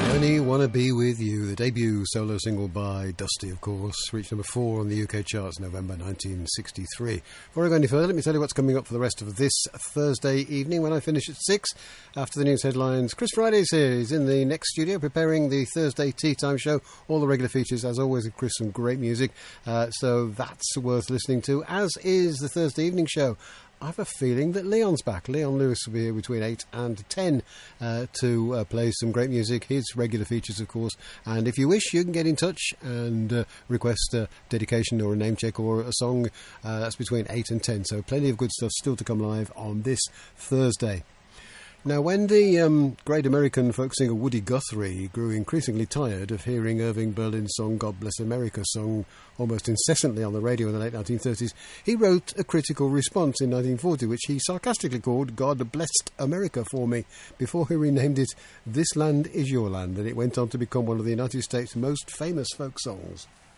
Only Wanna Be With You, the debut solo single by Dusty, of course, reached number 4 on the UK charts November 1963. Before I go any further, let me tell you what's coming up for the rest of this Thursday evening when I finish at 6. After the news headlines, Chris Friday's here. He's in the next studio preparing the Thursday Tea Time show. All the regular features, as always, with Chris, some great music. So that's worth listening to, as is the Thursday evening show. I have a feeling that Leon's back. Leon Lewis will be here between 8 and 10 to play some great music, his regular features, of course. And if you wish, you can get in touch and request a dedication or a name check or a song. That's between 8 and 10. So plenty of good stuff still to come live on this Thursday. Now, when the great American folk singer Woody Guthrie grew increasingly tired of hearing Irving Berlin's song God Bless America sung almost incessantly on the radio in the late 1930s, he wrote a critical response in 1940, which he sarcastically called God Blessed America for Me, before he renamed it This Land Is Your Land, and it went on to become one of the United States' most famous folk songs.